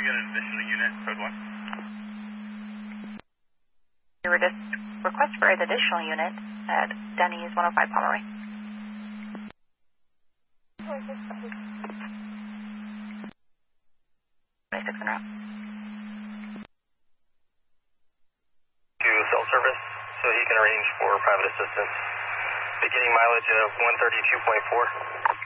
we get an additional unit, code 1? Request for an additional unit at Denny's 105 Pomeroy. 26 en route. To cell service, so he can arrange for private assistance. Beginning mileage of 132.4.